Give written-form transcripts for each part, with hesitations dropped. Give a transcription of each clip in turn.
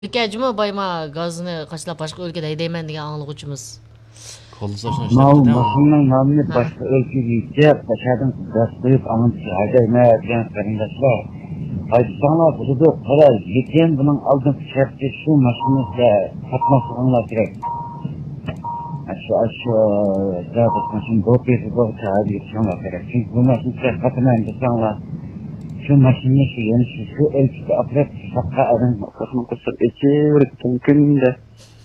Ülkəcimi bayma gazını qaçlap başqa ülkədə haydayman degan anlıqçımız. Maşının namını Ha. başka ülkeye gidecek, başardım gaz koyup anın haydayma diyen karındaşlar. Haydi sana budu para yeten bunun aldın şartı şu maşınızda satmasını gerek. Şu zaten maşın dopesi doğru tabi sana gerek. Çünkü bu maşınızda katmayınca sana şu maşının şu yeni şu elçide apret şapka adın kosmon kusur içerik mümkün de.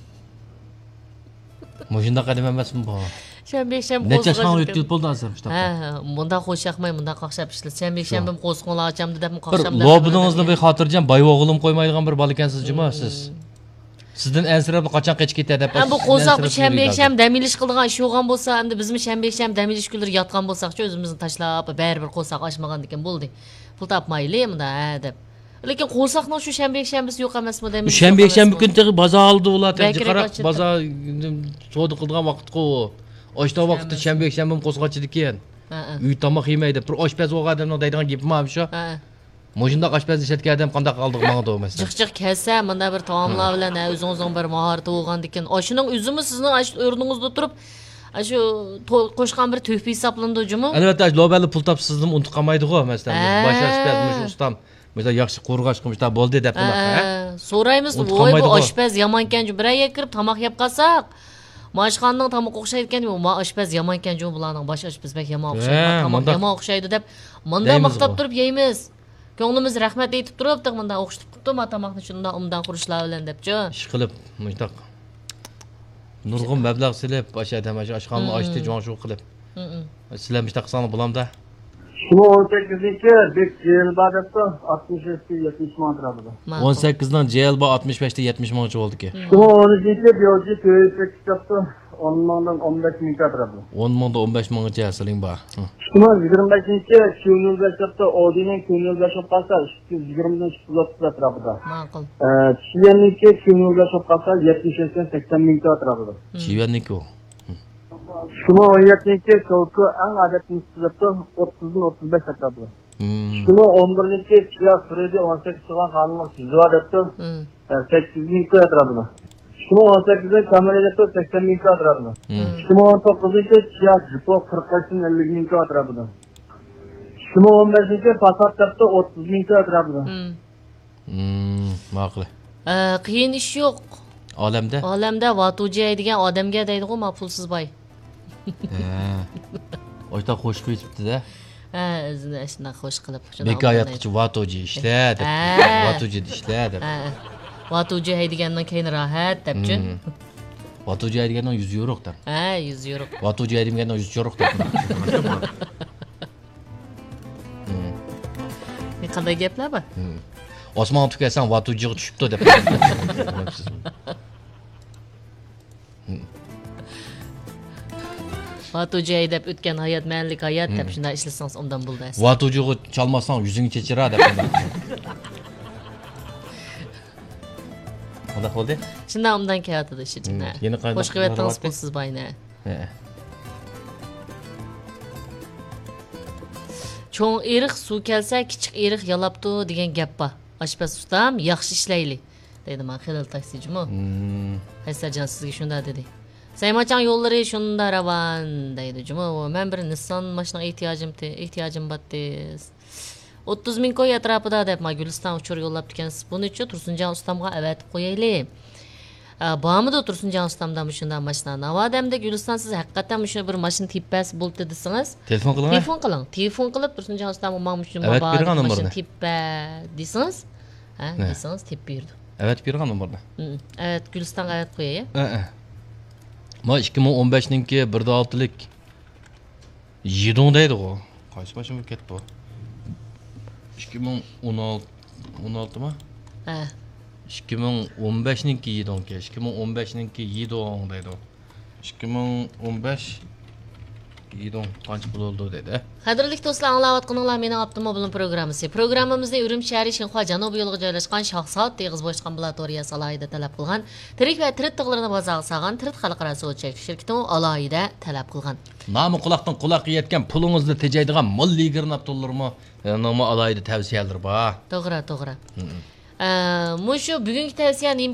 Muşunda kadem emasmi bu. Şənbek Neçə yaşın ötüp boldu azam işte. Ha, munda xoşaqmay, munda qaxşap işlə. Şənbek qo'sqonlar açamdı deb qaxşam Bir lobiningizda bir xotirjam boy-o'g'lim qo'ymaydigan bir bola ekansizmi siz? Sizdan ensirab qachon qechib ketadi deb. Bu qo'saq Şənbek dam ilish qilgan ish yo'g'an bo'lsa, endi bizmi Şənbek dam ilish kunlari yotgan bo'lsaqchi o'zimizni tashlab, baribir qo'saq ochmagan ekan bo'ldi. Pul topmayli bunda deb. Lekin qo'saqning shu Şənbesi yo'q emasmi deymiz. Şənbek kun tegi bozor oldi ular tegi qarab bozor savdo qilgan vaqtqo. Oshda vaqtda Şənbek qo'zg'atchidi ekan. Uy tomoq yemaydi. Bir oshpaz o'g'adimning deydigan gapim ham shu. Mujinda oshpaz ishlatgan odam qanday qoldi mangda bo'lmasa. Jiq kelsa, menda bir taomlar bilan o'zingizning bir mahorati bo'lgan ekan. Oshining o'zimi sizning o'rningizda turib, shu qo'shgan bir tuhfa hisoblandi jumi? Albatta, lobali pul topsizdim unutib qolmaydi-ku, masalan. Bosh oshpaz mush ustam mesela yaxshi qo'rg'ash qilmishlar bo'ldi deb bunaqa. So'raymiz, voy bu oshpaz yomon ekan, bir ay kirib tomoq yeb qolsak, Mashxonning tomoq o'xshaydi ekan, bu oshpaz yomon ekan, bularning bosh oshpaz bek yomon o'xshaydi, tomoq yomon o'xshaydi deb menda maqtab turib yeymiz. Ko'nglimiz rahmat aytib turibdi, menda o'xshatib qilibdi, tomoqni shundan umdan qurishlar bilan debchi. Ish qilib, muntaq nurg'un mablag' silib, o'sha damash oshxonni ochdi, jo'nshu qilib. Sizlar mustaqsonni bulamda. Şunu 18'deki bir Ceyelba'da 60-70 mantrabıda. 18'dan Ceyelba 65'te 70 mançı oldu ki. Şunu 12'deki biyoloji köy yaptı. Ondan 15 minut atrabıda. 10 manda 15 mançı Ceyelsaling ba. Şunu 25'deki Künül yaptı. Odin'in Künül yaptı. 20'den 30 atrabıda. Ma'qul. Çiyen'deki Künül yaptı. 70-80 minut atrabıda. Çiyenlik o. Şunu 17'deki Kavuk'u en adetini yaptı. 30'dan 35 atrabıda. Şunu 11'deki Siyah Süreci 18 olan kanunun sizva yaptı. 8 minut atrabıda. Şunu 18'de kamerayla 80 minut atrabıda. Şunu 19'deki Siyah Jipo 45'in 50 minut atrabıda. Şunu 15'deki Passat yaptı 30 minut atrabıda. Ma'qul. Qiyin ish yo'q. Olamda? Olamda vatuji degan odamga deydi-ku, pulsiz boy. Oyda xo'sh qo'yibdi-da. O'zini shunday xo'sh qilib. Bekoyatchi vatuji ishla deb. Vatuji ishla deb. Vatuji degandan keyin rahat debchi. Vatuji degandan 100 yo'q deb. 100 yo'q. Vatuji degandan 100 yo'q deb. Ne qanday gaplar bu? Osmon tukasan vatujiga tushibdi deb. Vatuji deb o'tgan hayot manlik hayot deb shunday ishlasangiz undan bo'ldi. Vatujiga chalmasang yuzingni chechira deb. Qanday bo'ldi? Shunday undan kelyapti ishida. Xo'sh qilyapsiz pulsiz boyni. Cho'ng eriq suv kelsa, kichik eriq yalabdi degan gap bor. Oshpaz ustam yaxshi ishlayli deydi men Xilal taksijimi. Haysajon sizga shunday dedi. Saymachan yo'llari shunda ravan deydi juma. Men bir Nissan mashina ehtiyojim bor deysiz. 30 ming qo'y atrofida deb men Guliston uchur yo'llab ekansiz. Buni uchun Tursunjon ustamga avatib qo'yayli. Bormidi Tursunjon ustamdan shunday mashina? Navadamda Guliston siz haqiqatan shu bir mashina tipasi bo'ldi desangiz, telefon qiling. Telefon qilib Tursunjon ustamga men shuni mashina tipa desangiz, desangiz tip berdi. Evet bergan nomorni. Evet Gulistonga avat qo'yay. Ma 2015-ninki 1.6lik Yidon deydi o. Qaysi mashina ketdi bu? 2016 mı? 2015'ninki Yidon ke. 2015'ninki Yidon deydi o. 2015 Yidon qancha pul oldu dedi. Qadrli do'stlar, anglayotganinglar mening Optimobil programmasi. Programmamizda Urumchi shahri Shinxua janubiy yo'liga joylashgan Shohsot Deg'iz boshqa ambulatoriyasi alohida talab qilgan. Tirik va tirit tig'larini bozorga solgan Tirit xalqaro so'chak shirkati alohida talab qilgan. Nomi quloqdan quloqqa yetgan pulingizni tejaydigan milliy girnab to'llarmi? Nomi alohida tavsiyalar bor. To'g'ri. Mushu bugungi tavsiyani